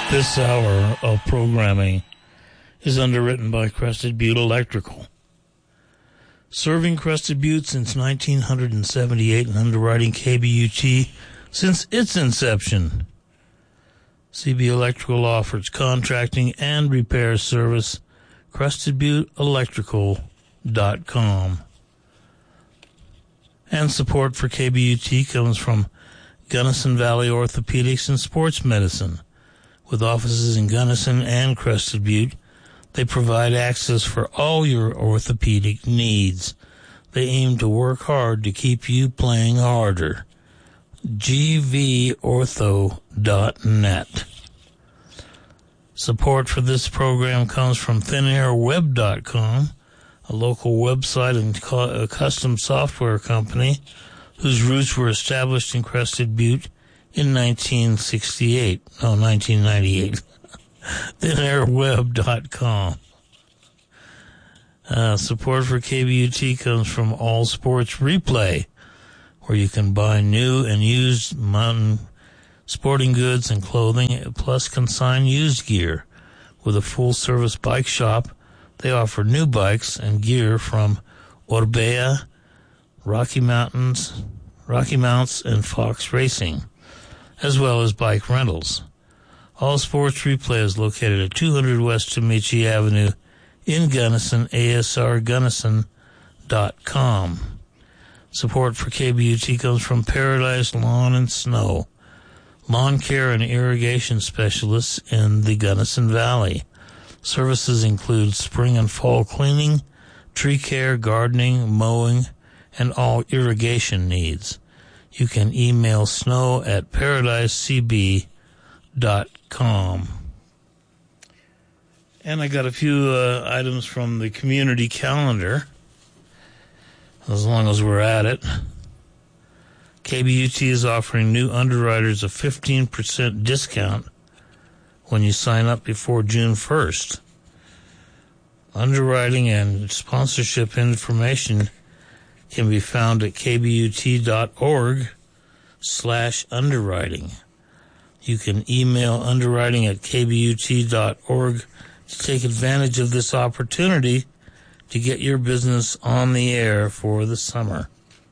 This hour of programming is underwritten by Crested Butte Electrical. Serving Crested Butte since 1978 and underwriting KBUT since its inception. CB Electrical offers contracting and repair service. CrestedButteElectrical.com. And support for KBUT comes from Gunnison Valley Orthopedics and Sports Medicine. With offices in Gunnison and Crested Butte, they provide access for all your orthopedic needs. They aim to work hard to keep you playing harder. GVOrtho.net. Support for this program comes from ThinAirWeb.com, a local website and a custom software company whose roots were established in Crested Butte in 1998. No, 1998. ThinAirWeb.com. Support for KBUT comes from All Sports Replay, where you can buy new and used mountain sporting goods and clothing, plus consign used gear. With a full-service bike shop, they offer new bikes and gear from Orbea, Rocky Mounts, and Fox Racing, as well as bike rentals. All Sports Replay is located at 200 West Tomichi Avenue in Gunnison, ASRGunnison.com. Support for KBUT comes from Paradise Lawn and Snow, lawn care and irrigation specialists in the Gunnison Valley. Services include spring and fall cleaning, tree care, gardening, mowing, and all irrigation needs. You can email Snow at paradisecb.com. And I got a few items from the community calendar, as long as we're at it. KBUT is offering new underwriters a 15% discount when you sign up before June 1st. Underwriting and sponsorship information can be found at kbut.org/underwriting. You can email underwriting at kbut.org to take advantage of this opportunity to get your business on the air for the summer.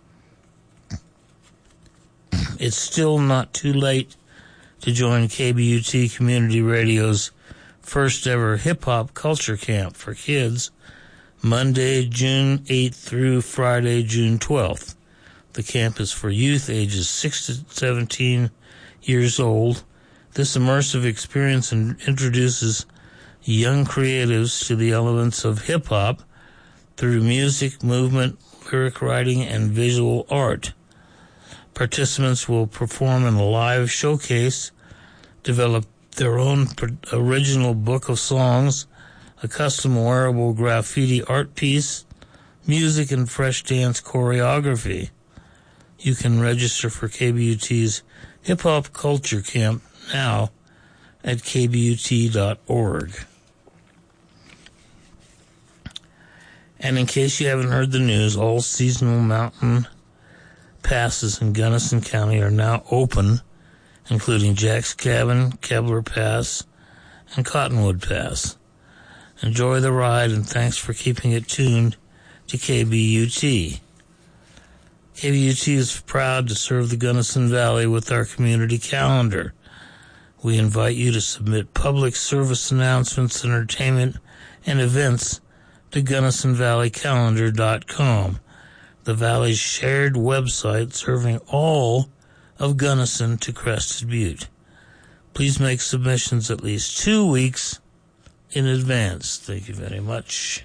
It's still not too late to join KBUT Community Radio's first ever hip-hop culture camp for kids, Monday, June 8th through Friday, June 12th. The camp is for youth ages 6 to 17 years old. This immersive experience introduces young creatives to the elements of hip-hop through music, movement, lyric writing, and visual art. Participants will perform in a live showcase, develop their own original book of songs, a custom wearable graffiti art piece, music, and fresh dance choreography. You can register for KBUT's Hip Hop Culture Camp now at kbut.org. And in case you haven't heard the news, all seasonal mountain passes in Gunnison County are now open, including Jack's Cabin, Kebler Pass, and Cottonwood Pass. Enjoy the ride, and thanks for keeping it tuned to KBUT. KBUT is proud to serve the Gunnison Valley with our community calendar. We invite you to submit public service announcements, entertainment, and events to GunnisonValleyCalendar.com, the Valley's shared website serving all of Gunnison to Crested Butte. Please make submissions at least 2 weeks in advance. Thank you very much.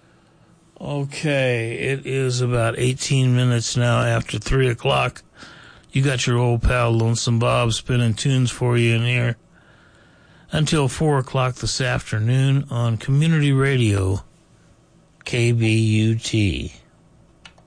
Okay, it is about 18 minutes now after 3 o'clock. You got your old pal Lonesome Bob spinning tunes for you in here until 4 o'clock this afternoon on Community Radio KBUT.